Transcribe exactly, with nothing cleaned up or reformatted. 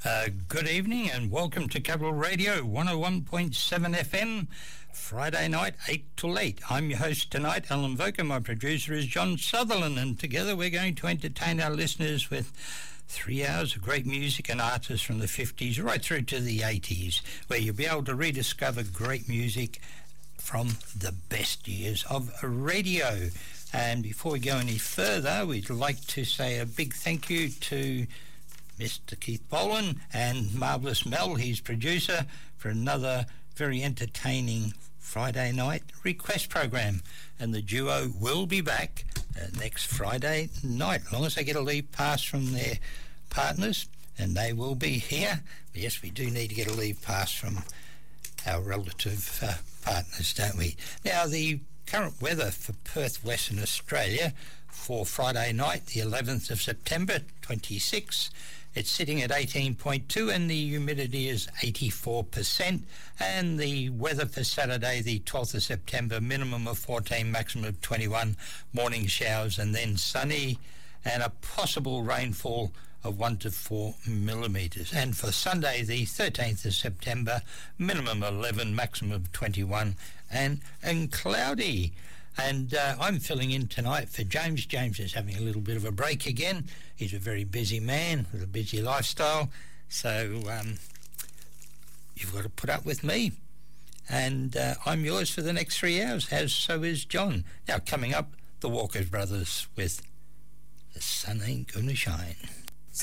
Uh, good evening and welcome to Capital Radio one oh one point seven F M, Friday night, eight till eight. I'm your host tonight, Alan Voker. My producer is John Sutherland, and together we're going to entertain our listeners with three hours of great music and artists from the fifties right through to the eighties, where you'll be able to rediscover great music from the best years of radio. And before we go any further, we'd like to say a big thank you to Mister Keith Boland and Marvellous Mel, his producer, for another very entertaining Friday night request program. And the duo will be back uh, next Friday night, as long as they get a leave pass from their partners, and they will be here. But yes, we do need to get a leave pass from our relative uh, partners, don't we? Now, the current weather for Perth, Western Australia, for Friday night, the eleventh of September, twenty-six. It's sitting at eighteen point two and the humidity is eighty-four percent. And the weather for Saturday, the twelfth of September, minimum of fourteen, maximum of twenty-one, morning showers and then sunny, and a possible rainfall of one to four millimetres. And for Sunday, the thirteenth of September, minimum eleven, maximum of twenty-one, and, and cloudy. And uh, I'm filling in tonight for James. James is having a little bit of a break again. He's a very busy man with a busy lifestyle. So um, you've got to put up with me. And uh, I'm yours for the next three hours, as so is John. Now, coming up, the Walker Brothers with The Sun Ain't Gonna Shine.